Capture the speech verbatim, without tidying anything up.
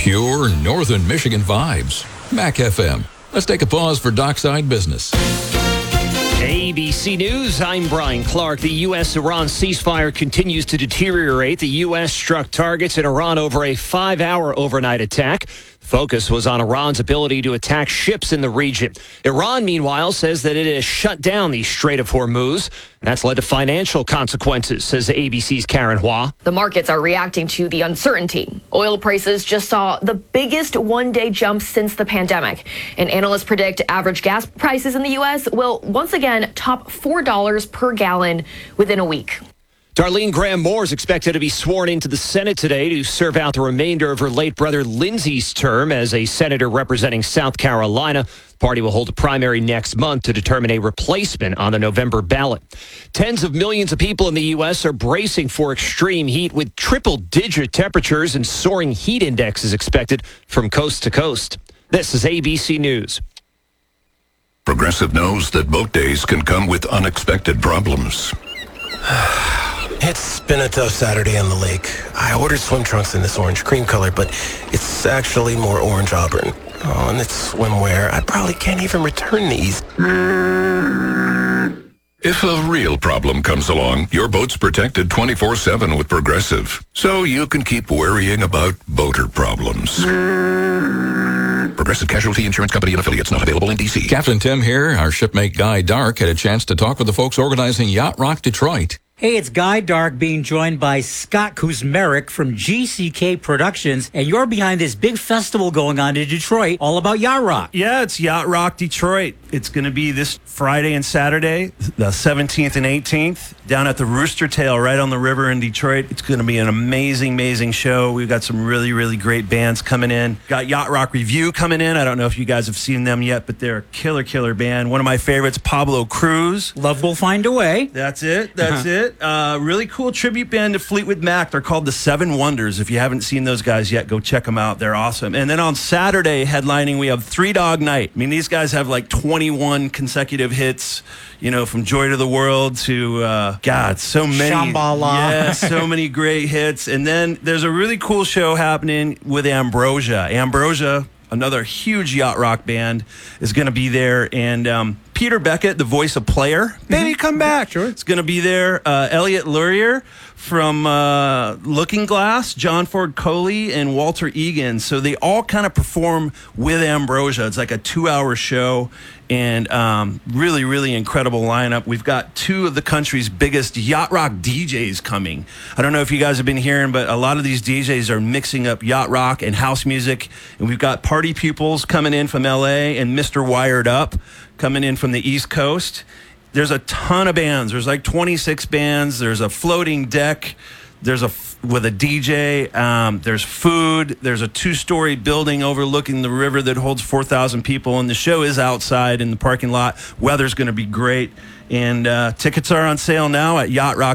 Pure Northern Michigan vibes. Mac F M. Let's take a pause for Dockside Business. A B C News, I'm Brian Clark. The U S Iran ceasefire continues to deteriorate. The U S struck targets in Iran over a five-hour overnight attack. Focus was on Iran's ability to attack ships in the region. Iran, meanwhile, says that it has shut down the Strait of Hormuz. That's led to financial consequences, says A B C's Karen Hua. The markets are reacting to the uncertainty. Oil prices just saw the biggest one-day jump since the pandemic. And analysts predict average gas prices in the U S will once again top four dollars per gallon within a week. Darlene Graham Moore is expected to be sworn into the Senate today to serve out the remainder of her late brother Lindsey's term as a senator representing South Carolina. The party will hold a primary next month to determine a replacement on the November ballot. Tens of millions of people in the U S are bracing for extreme heat with triple-digit temperatures and soaring heat indexes expected from coast to coast. This is A B C News. Progressive knows that boat days can come with unexpected problems. It's been a tough Saturday on the lake. I ordered swim trunks in this orange cream color, but it's actually more orange auburn. Oh, and it's swimwear. I probably can't even return these. If a real problem comes along, your boat's protected twenty-four seven with Progressive, so you can keep worrying about boater problems. Progressive Casualty Insurance Company and affiliates, not available in D C. Captain Tim here. Our shipmate Guy Dark had a chance to talk with the folks organizing Yacht Rock Detroit. Hey, it's Guy Dark being joined by Scott Kuzmarek from G C K Productions, and you're behind this big festival going on in Detroit all about Yacht Rock. Yeah, it's Yacht Rock Detroit. It's going to be this Friday and Saturday, the seventeenth and eighteenth, down at the Rooster Tail right on the river in Detroit. It's going to be an amazing, amazing show. We've got some really, really great bands coming in. Got Yacht Rock Review coming in. I don't know if you guys have seen them yet, but they're a killer, killer band. One of my favorites, Pablo Cruz. Love will find a way. That's it. That's uh-huh. it. Uh, really cool tribute band to Fleetwood Mac. They're called the Seven Wonders. If you haven't seen those guys yet, go check them out. They're awesome. And then on Saturday, headlining, we have Three Dog Night. I mean, these guys have like twenty-one consecutive hits, you know, from Joy to the World to, uh, God, so many. Shambhala. Yeah, so many great hits. And then there's a really cool show happening with Ambrosia. Ambrosia, another huge yacht rock band, is going to be there. And um, Peter Beckett, the voice of Player, baby, come back. Sure. It's going to be there. Uh, Elliot Laurier from uh, Looking Glass, John Ford Coley, and Walter Egan. So they all kind of perform with Ambrosia. It's like a two-hour show. And um, really, really incredible lineup. We've got two of the country's biggest yacht rock D Js coming. I don't know if you guys have been hearing, but a lot of these D Js are mixing up yacht rock and house music. And we've got Party Pupils coming in from L A and Mister Wired Up coming in from the East Coast. There's a ton of bands. There's like twenty-six bands. There's a floating deck. There's a with a D J. Um, there's food. There's a two-story building overlooking the river that holds four thousand people. And the show is outside in the parking lot. Weather's going to be great. And uh, tickets are on sale now at yacht rock